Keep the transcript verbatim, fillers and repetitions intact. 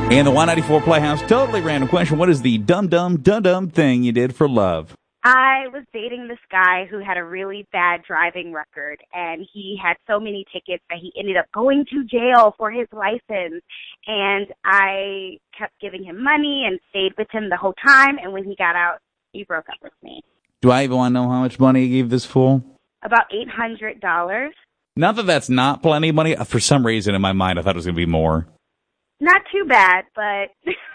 And the Y ninety-four Playhouse, totally random question. What is the dumb, dumb, dumb, dumb thing you did for love? I was dating this guy who had a really bad driving record, and he had so many tickets that he ended up going to jail for his license. And I kept giving him money and stayed with him the whole time, and when he got out, he broke up with me. Do I even want to know how much money you gave this fool? About eight hundred dollars. Not that that's not plenty of money. For some reason in my mind, I thought it was going to be more. Not too bad, but